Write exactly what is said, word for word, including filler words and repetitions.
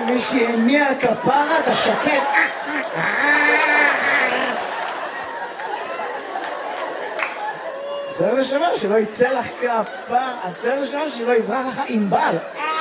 מישהי הניעה כפרה, אתה שקט. בסדר לשמה שלא יצא לך כפרה, בסדר לשמה שלא יברח לך עם בעל.